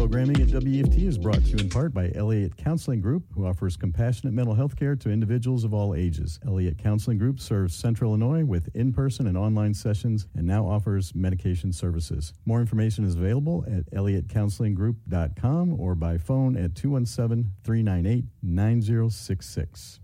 Programming at WFT is brought to you in part by Elliott Counseling Group, who offers compassionate mental health care to individuals of all ages. Elliott Counseling Group serves Central Illinois with in-person and online sessions and now offers medication services. More information is available at elliottcounselinggroup.com or by phone at 217-398-9066.